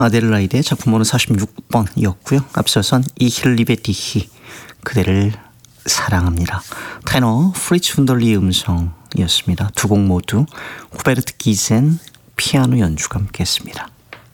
아델라이드의 작품번호 46번이었고요. 앞서선 이힐리베티히 그대를 사랑합니다. 테너 프리츠 훈덜리의 음성이었습니다. 두 곡 모두 후베르트 기센 피아노 연주가 함께했습니다.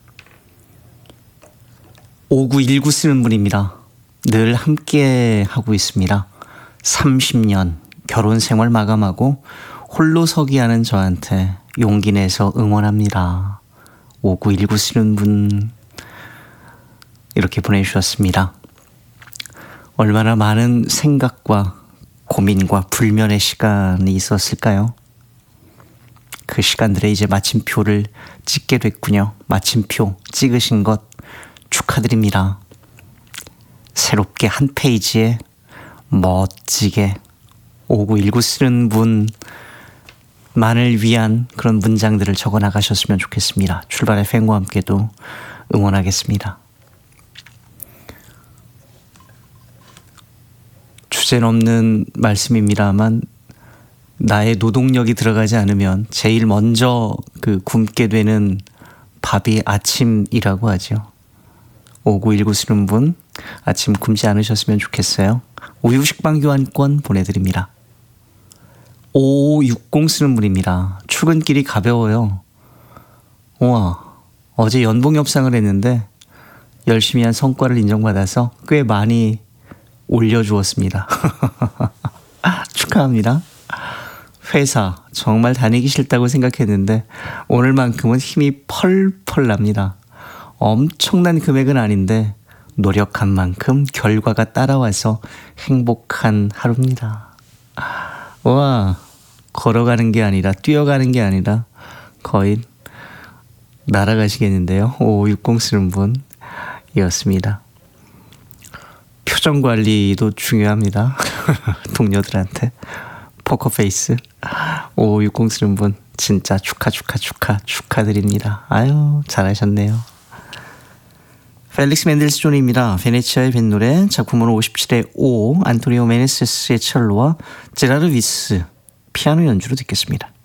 5919 쓰는 분입니다. 늘 함께 하고 있습니다. 30년 결혼 생활 마감하고 홀로 서기 하는 저한테 용기 내서 응원합니다. 5919 쓰는 분 이렇게 보내주셨습니다. 얼마나 많은 생각과 고민과 불면의 시간이 있었을까요? 그 시간들에 이제 마침표를 찍게 됐군요. 마침표 찍으신 것 축하드립니다. 새롭게 한 페이지에 멋지게 5919 쓰는 분만을 위한 그런 문장들을 적어 나가셨으면 좋겠습니다. 출발의 팬과 함께도 응원하겠습니다. 주제 넘는 말씀입니다만 나의 노동력이 들어가지 않으면 제일 먼저 굶게 되는 밥이 아침이라고 하죠. 5919 쓰는 분 아침 굶지 않으셨으면 좋겠어요. 우유 식빵 교환권 보내드립니다. 5560 쓰는 분입니다. 출근길이 가벼워요. 우와, 어제 연봉 협상을 했는데 열심히 한 성과를 인정받아서 꽤 많이 올려주었습니다. 축하합니다. 회사 정말 다니기 싫다고 생각했는데 오늘만큼은 힘이 펄펄 납니다. 엄청난 금액은 아닌데 노력한 만큼 결과가 따라와서 행복한 하루입니다. 와, 걸어가는 게 아니라 뛰어가는 게 아니라 거의 날아가시겠는데요. 5560 쓰는 분이었습니다. 표정 관리도 중요합니다. 동료들한테 포커페이스. 5560 쓰는 분 진짜 축하드립니다. 아유, 잘하셨네요. 펠릭스 맨델스 존입니다. 베네치아의 뱃노래 작품번호 57의 5 안토니오 메네세스의 첼로와 제라르 위스 피아노 연주로 듣겠습니다.